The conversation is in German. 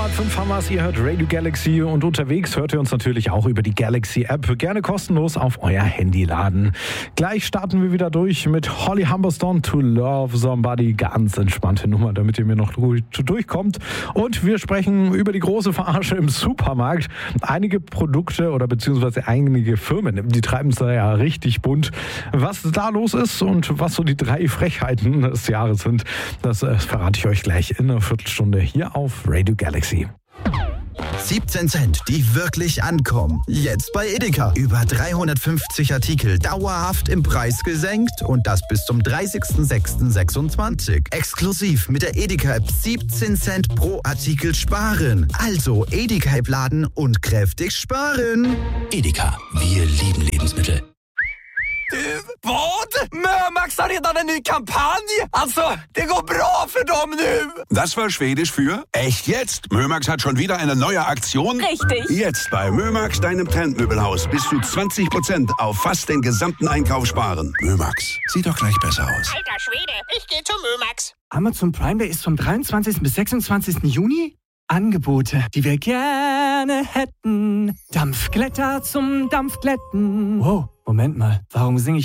105 haben wir's. Ihr hört Radio Galaxy und unterwegs hört ihr uns natürlich auch über die Galaxy App. Gerne kostenlos auf euer Handy laden. Gleich starten wir wieder durch mit Holly Humberstone, To Love Somebody. Ganz entspannte Nummer, damit ihr mir noch durchkommt. Und wir sprechen über die große Verarsche im Supermarkt. Einige Produkte oder beziehungsweise einige Firmen, die treiben es da ja richtig bunt. Was da los ist und was so die 3 Frechheiten des Jahres sind, das verrate ich euch gleich in einer Viertelstunde hier auf Radio Galaxy. 17 Cent, die wirklich ankommen. Jetzt bei Edeka. Über 350 Artikel dauerhaft im Preis gesenkt und das bis zum 30.06.26. Exklusiv mit der Edeka-App 17 Cent pro Artikel sparen. Also Edeka-App laden und kräftig sparen. Edeka, wir lieben Lebensmittel. Vad? Mömax har redan en ny kampanj! Alltså, det går bra för dem nu! Das war Schwedisch für echt jetzt. Mömax hat schon wieder eine neue Aktion. Richtig. Jetzt bei Mömax, deinem Trendmöbelhaus, bis zu 20% auf fast den gesamten Einkauf sparen. Mömax, sieht doch gleich besser aus. Alter Schwede, ich gehe zu Mömax. Amazon Prime Day ist vom 23. bis 26. Juni. Angebote, die wir gerne hätten. Dampfglätter zum Dampfglätten. Wow, Moment mal, warum singe ich